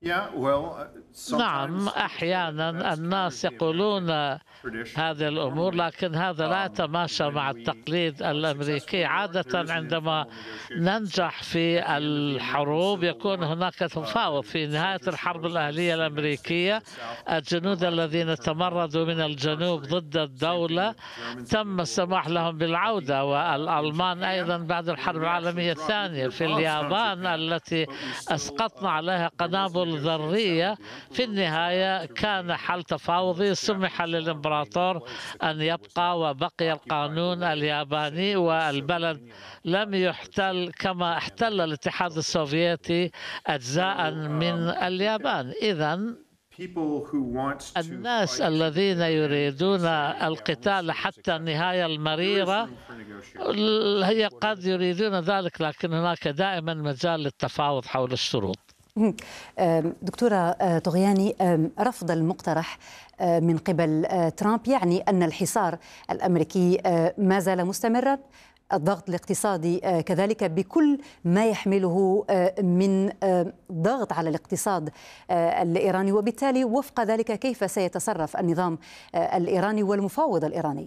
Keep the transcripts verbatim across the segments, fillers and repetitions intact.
نعم، أحيانا الناس يقولون هذه الأمور، لكن هذا لا يتماشى مع التقليد الأمريكي. عادة عندما ننجح في الحروب يكون هناك تفاوض. في نهاية الحرب الأهلية الأمريكية الجنود الذين تمردوا من الجنوب ضد الدولة تم السماح لهم بالعودة، والألمان أيضا بعد الحرب العالمية الثانية. في اليابان التي أسقطنا عليها قنابل ذرية في النهاية كان حل تفاوضي، سمح للإمبراطور أن يبقى وبقي القانون الياباني، والبلد لم يحتل كما احتل الاتحاد السوفيتي أجزاء من اليابان. إذن الناس الذين يريدون القتال حتى النهاية المريرة هي قد يريدون ذلك، لكن هناك دائما مجال للتفاوض حول الشروط. دكتورة طغياني، رفض المقترح من قبل ترامب يعني أن الحصار الأمريكي ما زال مستمرا، الضغط الاقتصادي كذلك بكل ما يحمله من ضغط على الاقتصاد الإيراني، وبالتالي وفق ذلك كيف سيتصرف النظام الإيراني والمفاوض الإيراني؟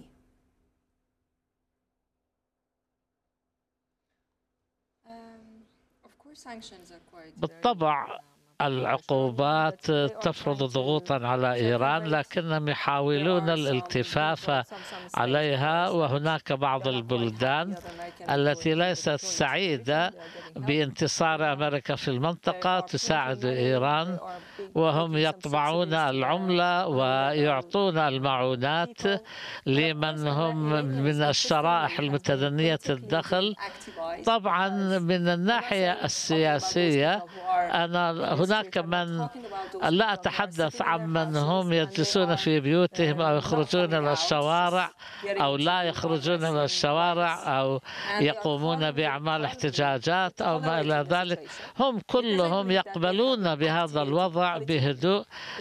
بالطبع العقوبات تفرض ضغوطا على إيران، لكنهم يحاولون الالتفاف عليها، وهناك بعض البلدان التي ليست سعيدة بانتصار أمريكا في المنطقة تساعد إيران، وهم يطبعون العملة ويعطون المعونات لمن هم من الشرائح المتدنية الدخل. طبعا من الناحية السياسية أنا هناك من لا أتحدث عن من هم يجلسون في بيوتهم أو يخرجون إلى الشوارع أو لا يخرجون إلى الشوارع أو يقومون بأعمال احتجاجات أو ما إلى ذلك. هم كلهم يقبلون بهذا الوضع بهدوء،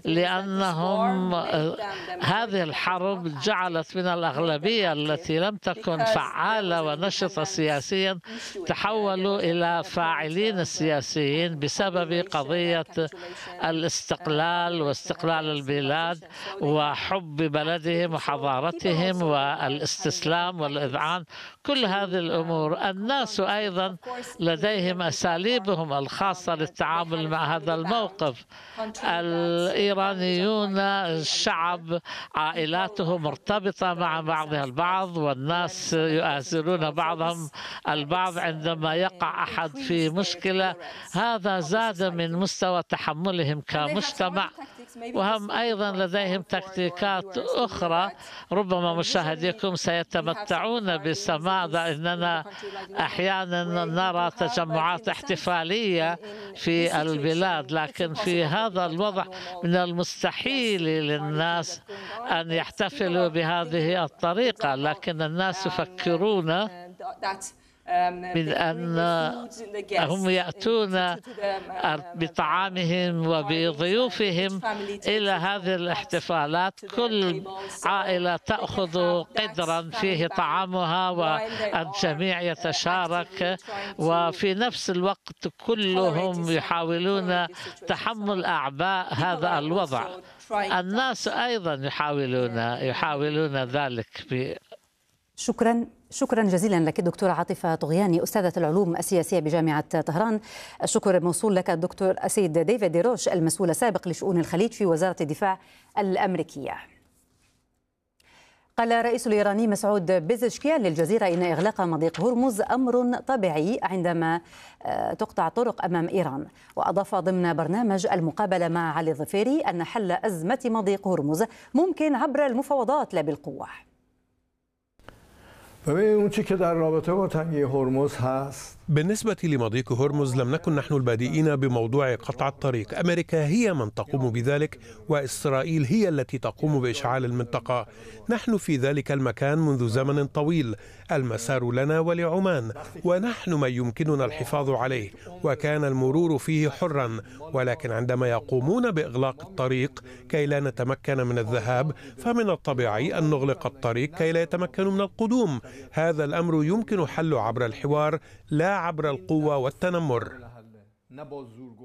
لأنهم هذه الحرب جعلت من الأغلبية التي لم تكن فعالة ونشطة سياسيا تحولوا إلى فاعلين سياسيين بسبب قضية الاستقلال واستقلال البلاد وحب بلدهم وحضارتهم والاستسلام والإذعان. كل هذه الأمور الناس أيضا لديهم أساليبهم الخاصة للتعامل مع هذا الموقف. الإيرانيون شعب عائلاته مرتبطة مع بعضها البعض، والناس يؤازرون بعضهم البعض عندما يقع أحد في مشكلة. هذا زاد من مستوى تحملهم كمجتمع، وهم أيضا لديهم تكتيكات أخرى ربما مشاهديكم سيتمتعون بسماع، إننا أحيانا نرى تجمعات احتفالية في البلاد، لكن في هذا الوضع من المستحيل للناس أن يحتفلوا بهذه الطريقة، لكن الناس يفكرون من أن هم يأتون بطعامهم وبضيوفهم إلى هذه الاحتفالات. كل عائلة تأخذ قدرا فيه طعامها والجميع يتشارك، وفي نفس الوقت كلهم يحاولون تحمل أعباء هذا الوضع. الناس أيضا يحاولون يحاولون ذلك. شكرا شكرا جزيلا لك دكتورة عاطفة طغياني، أستاذة العلوم السياسية بجامعة طهران. الشكر موصول لك الدكتور السيد ديفيد ديروش، المسؤول السابق لشؤون الخليج في وزارة الدفاع الأمريكية. قال الرئيس الإيراني مسعود بيزشكيان للجزيرة إن إغلاق مضيق هرمز أمر طبيعي عندما تقطع طرق أمام إيران، وأضاف ضمن برنامج المقابلة مع علي الظفيري أن حل أزمة مضيق هرمز ممكن عبر المفاوضات لا بالقوة. بالنسبة لمضيق هرمز لم نكن نحن البادئين بموضوع قطع الطريق. أمريكا هي من تقوم بذلك، وإسرائيل هي التي تقوم بإشعال المنطقة. نحن في ذلك المكان منذ زمن طويل، المسار لنا ولعمان، ونحن من يمكننا الحفاظ عليه، وكان المرور فيه حرا. ولكن عندما يقومون بإغلاق الطريق كي لا نتمكن من الذهاب، فمن الطبيعي أن نغلق الطريق كي لا يتمكنوا من القدوم. هذا الأمر يمكن حله عبر الحوار لا عبر القوة والتنمر.